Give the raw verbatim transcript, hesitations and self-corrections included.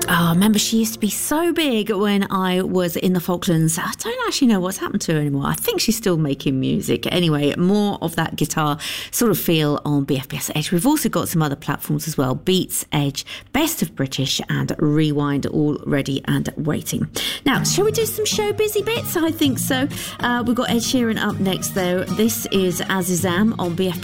Oh, remember, she used to be so big when I was in the Falklands. I don't actually know what's happened to her anymore. I think she's still making music. Anyway, more of that guitar sort of feel on B F B S Edge. We've also got some other platforms as well. Beats, Edge, Best of British and Rewind, all ready and waiting. Now, shall we do some show busy bits? I think so. Uh, we've got Ed Sheeran up next, though. This is Azizam on B F B S